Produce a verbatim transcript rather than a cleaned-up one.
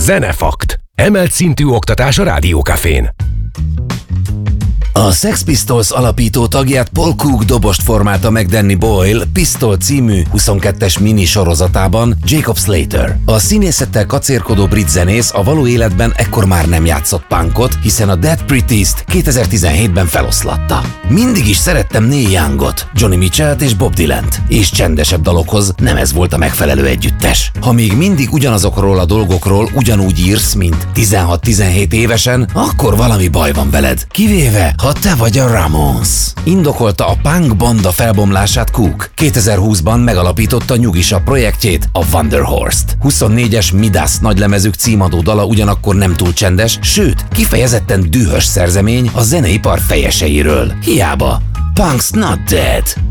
Zenefakt. Emelt szintű oktatás a Rádió Cafén. A Sex Pistols alapító tagját Paul Cook dobost formálta meg Danny Boyle Pistol című huszonkettes mini sorozatában Jacob Slater. A színészettel kacérkodó brit zenész a való életben ekkor már nem játszott punkot, hiszen a Dead Prettyst kétezer-tizenhétben feloszlatta. Mindig is szerettem Neil Youngot, Johnny Mitchellt és Bob Dylant, és csendesebb dalokhoz nem ez volt a megfelelő együttes. Ha még mindig ugyanazokról a dolgokról ugyanúgy írsz, mint tizenhat-tizenhét évesen, akkor valami baj van veled. Kivéve, ha te vagy a Ramones. Indokolta a punk banda felbomlását Cook. kétezer-húszban megalapította nyugisa projektjét, a Wonder Horse-t. huszonnégyes Midas nagylemezük címadó dala ugyanakkor nem túl csendes, sőt, kifejezetten dühös szerzemény a zeneipar fejeseiről. Hiába. Punk's not dead.